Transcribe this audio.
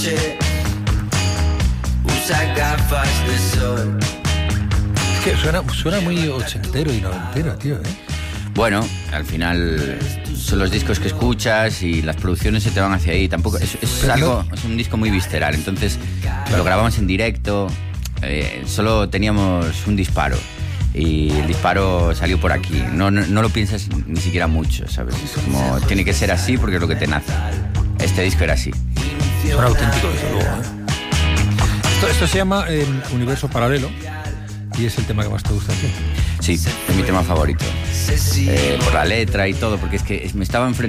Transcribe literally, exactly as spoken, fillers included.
noche usa gafas de sol. Es que suena, suena muy ochentero y noventero, tío, ¿eh? Bueno, al final son los discos que escuchas y las producciones se te van hacia ahí. Tampoco es, es algo, es un disco muy visceral. Entonces claro, lo grabamos en directo. Eh, solo teníamos un disparo y el disparo salió por aquí. No, no, no lo piensas ni siquiera mucho, ¿sabes? Es como tiene que ser así porque es lo que te nace. Este disco era así. Suena auténtico, desde luego, ¿eh? Esto, esto se llama eh, Universo Paralelo y es el tema que más te gusta a ti. Sí, es mi tema favorito. Eh, por la letra y todo, porque es que me estaba enfrentando